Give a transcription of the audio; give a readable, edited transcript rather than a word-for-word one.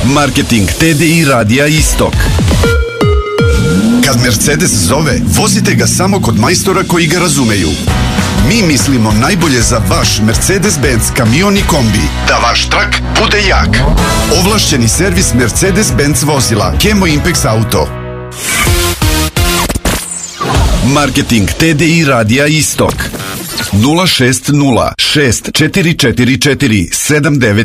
Marketing TDI Radija Istok. Kad Mercedes zove, vozite ga samo kod majstora koji ga razumeju. Mi mislimo najbolje za vaš Mercedes-Benz kamion i kombi, da vaš trak bude jak. Ovlašćeni servis Mercedes-Benz vozila Kemo Impex Auto. Marketing TDI Radija Istok 060 6444 79